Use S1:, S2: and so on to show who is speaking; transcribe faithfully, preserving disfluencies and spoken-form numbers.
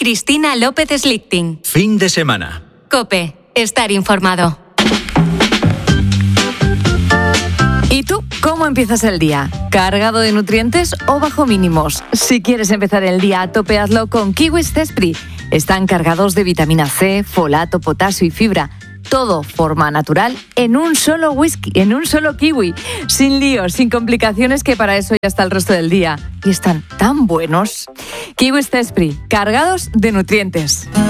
S1: Cristina López Slichting.
S2: Fin de semana.
S1: COPE. Estar informado.
S3: ¿Y tú cómo empiezas el día? ¿Cargado de nutrientes o bajo mínimos? Si quieres empezar el día a tope, hazlo con Kiwis Zespri. Están cargados de vitamina C, folato, potasio y fibra. Todo forma natural en un solo whisky, en un solo kiwi. Sin líos, sin complicaciones, que para eso ya está el resto del día. Y están tan buenos. Kiwis Zespri, cargados de nutrientes.